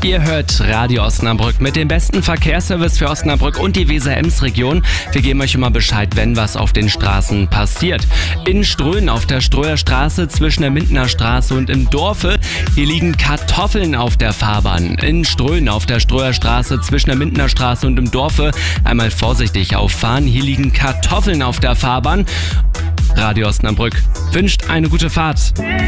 Ihr hört Radio Osnabrück mit dem besten Verkehrsservice für Osnabrück und die Weser-Ems-Region. Wir geben euch immer Bescheid, wenn was auf den Straßen passiert. In Ströhen auf der Stroher Straße zwischen der Mindener Straße und im Dorfe. Hier liegen Kartoffeln auf der Fahrbahn. In Ströhen auf der Stroher Straße zwischen der Mindener Straße und im Dorfe. Einmal vorsichtig auffahren. Hier liegen Kartoffeln auf der Fahrbahn. Radio Osnabrück wünscht eine gute Fahrt.